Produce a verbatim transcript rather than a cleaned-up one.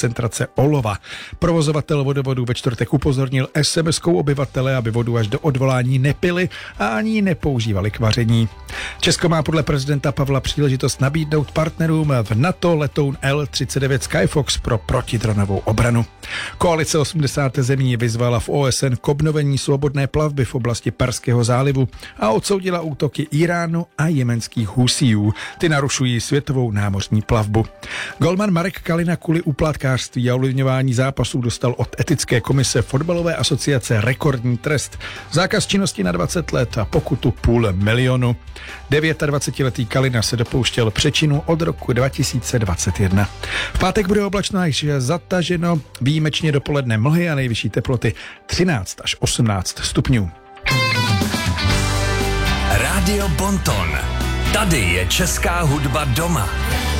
koncentrace olova. Provozovatel vodovodu ve čtvrtek upozornil es em eskou obyvatele, aby vodu až do odvolání nepili a ani ji nepoužívali k vaření. Česko má podle prezidenta Pavla příležitost nabídnout partnerům v NATO letoun el třicet devět Skyfox pro protidronovou obranu. Koalice osmdesát zemí vyzvala v ó es en k obnovení svobodné plavby v oblasti Perského zálivu a odsoudila útoky Iránu a jemenských Husijů. Ty narušují světovou námořní plavbu. Golman Marek Kalina kvůli úplatkářství a ovlivňování zápasů dostal od etické komise fotbalové asociace rekordní trest. Zákaz činnosti na dvacet let a pokutu půl milionu. dvacetidevětiletý Kalina se dopouštěl přečinu od roku dva tisíce dvacet jedna. V pátek bude oblačno až zataženo, výjimečně dopoledne mlhy a nejvyšší teploty třináct až osmnáct stupňů. Rádio Bonton. Tady je česká hudba doma.